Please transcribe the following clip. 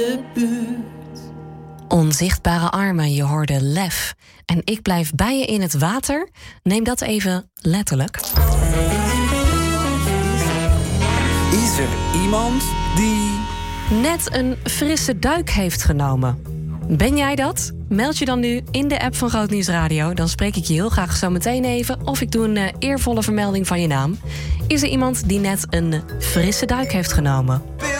Onzichtbare armen, je hoorde Lef. En ik blijf bij je in het water. Neem dat even letterlijk. Is er iemand die net een frisse duik heeft genomen? Ben jij dat? Meld je dan nu in de app van Groot Nieuws Radio. Dan spreek ik je heel graag zo meteen even. Of ik doe een eervolle vermelding van je naam. Is er iemand die net een frisse duik heeft genomen?